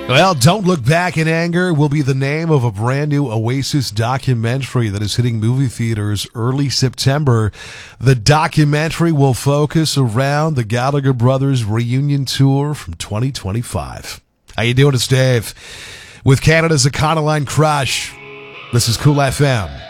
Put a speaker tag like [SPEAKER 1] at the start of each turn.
[SPEAKER 1] Well, Don't Look Back in Anger will be the name of a brand new Oasis documentary that is hitting movie theaters early September. The documentary will focus around the Gallagher Brothers reunion tour from 2025. How you doing? It's Dave with Canada's Econoline Crush. This is Cool FM.